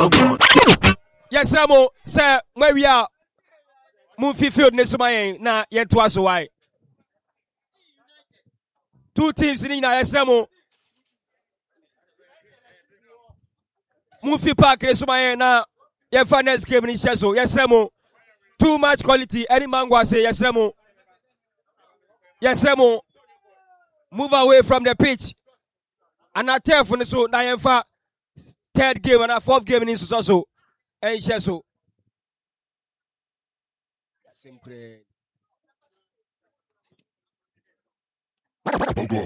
Yes, Ramo, sir, where we are. Movie field Nesumayan, na yet was why. 2 teams in Yesamo. Movie Park Nesumayan, na your finance game in Cheso. Yes, Ramo. Too much quality. Any man was say, yes, Ramo. Yes, Ramo. Move away from the pitch. And I tell for the so, na third game and a fourth game in Susaso. And Cheso. Simple.